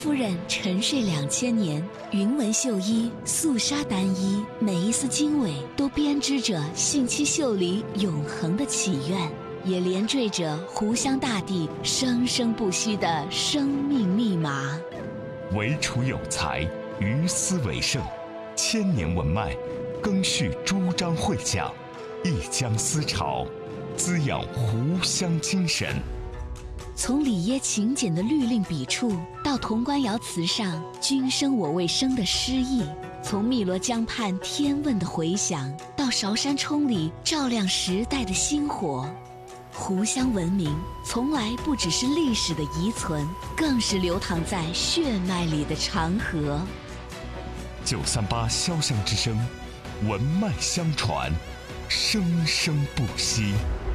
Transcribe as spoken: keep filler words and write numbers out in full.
夫人沉睡两千年，云纹绣衣，素纱单衣，每一丝经纬都编织着信七绣里永恒的祈愿，也连缀着湖湘大地生生不息的生命密码。 惟楚有才，于斯为盛，千年文脉，更续诸章会讲，一江思潮，滋养湖湘精神。 从里耶勤俭的律令笔触，到潼关窑瓷上君生我未生的诗意；从汨罗江畔天问的回响，到韶山冲里照亮时代的星火。湖湘文明从来不只是历史的遗存，更是流淌在血脉里的长河。 九三八潇湘之声，文脉相传，生生不息。